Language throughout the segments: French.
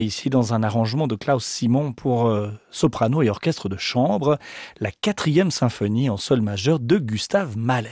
Ici, dans un arrangement de Klaus Simon pour soprano et orchestre de chambre, la 4e symphonie en sol majeur de Gustav Mahler.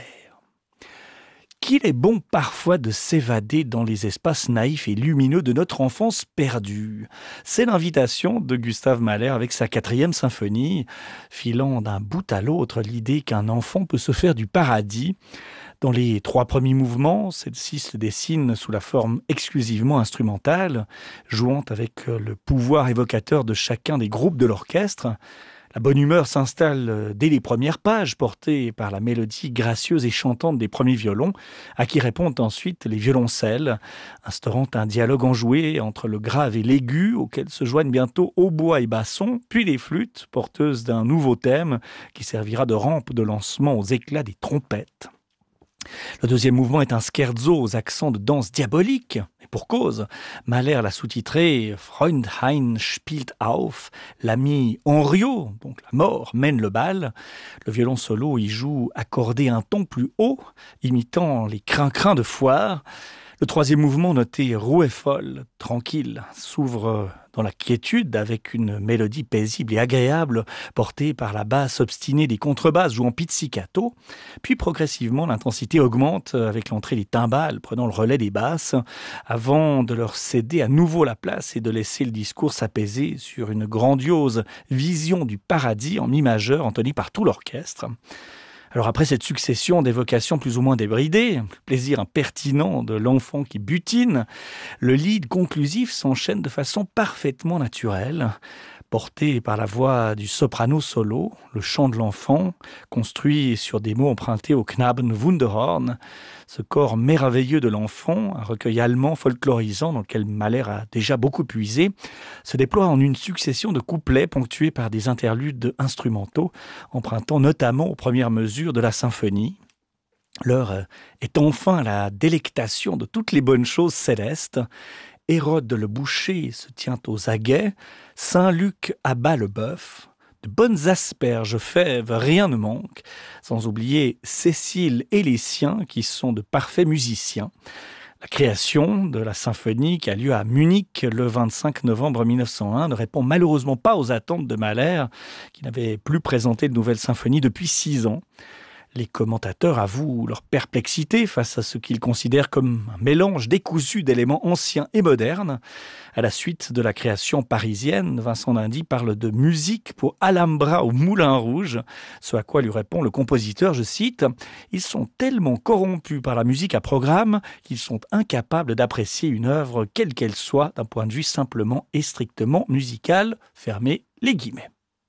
Qu'il est bon parfois de s'évader dans les espaces naïfs et lumineux de notre enfance perdue. C'est l'invitation de Gustav Mahler avec sa 4e symphonie, filant d'un bout à l'autre l'idée qu'un enfant peut se faire du paradis. Dans les 3 premiers mouvements, celle-ci se dessine sous la forme exclusivement instrumentale, jouant avec le pouvoir évocateur de chacun des groupes de l'orchestre. La bonne humeur s'installe dès les premières pages, portée par la mélodie gracieuse et chantante des premiers violons, à qui répondent ensuite les violoncelles, instaurant un dialogue enjoué entre le grave et l'aigu, auquel se joignent bientôt hautbois et basson, puis les flûtes, porteuses d'un nouveau thème qui servira de rampe de lancement aux éclats des trompettes. Le 2e mouvement est un scherzo aux accents de danse diabolique, et pour cause. Mahler l'a sous-titré « Freund Hein spielt auf », l'ami Henriot, donc la mort, mène le bal. Le violon solo y joue accordé un ton plus haut, imitant les crin-crins de foire. Le 3e mouvement, noté rouet folle, tranquille, s'ouvre dans la quiétude avec une mélodie paisible et agréable portée par la basse obstinée des contrebasses jouant pizzicato. Puis progressivement, l'intensité augmente avec l'entrée des timbales prenant le relais des basses avant de leur céder à nouveau la place et de laisser le discours s'apaiser sur une grandiose vision du paradis en mi majeur entonnée par tout l'orchestre. Alors après cette succession d'évocations plus ou moins débridées, le plaisir impertinent de l'enfant qui butine, le lead conclusif s'enchaîne de façon parfaitement naturelle, porté par la voix du soprano solo, le chant de l'enfant, construit sur des mots empruntés au Knaben Wunderhorn. Ce corps merveilleux de l'enfant, un recueil allemand folklorisant dans lequel Mahler a déjà beaucoup puisé, se déploie en une succession de couplets ponctués par des interludes instrumentaux, empruntant notamment aux premières mesures de la symphonie. L'heure est enfin la délectation de toutes les bonnes choses célestes. Hérode le boucher se tient aux aguets, Saint-Luc abat le bœuf, de bonnes asperges, fèves, rien ne manque, sans oublier Cécile et les siens qui sont de parfaits musiciens. La création de la symphonie qui a lieu à Munich le 25 novembre 1901 ne répond malheureusement pas aux attentes de Mahler, qui n'avait plus présenté de nouvelle symphonie depuis 6 ans. Les commentateurs avouent leur perplexité face à ce qu'ils considèrent comme un mélange décousu d'éléments anciens et modernes. À la suite de la création parisienne, Vincent d'Indy parle de musique pour Alhambra au Moulin Rouge, ce à quoi lui répond le compositeur, je cite « Ils sont tellement corrompus par la musique à programme qu'ils sont incapables d'apprécier une œuvre quelle qu'elle soit d'un point de vue simplement et strictement musical », fermez les guillemets.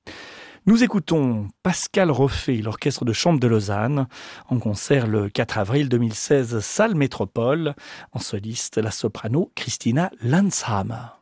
Nous écoutons Pascal Roffé, l'orchestre de chambre de Lausanne, en concert le 4 avril 2016, salle Métropole, en soliste la soprano Christina Landshammer.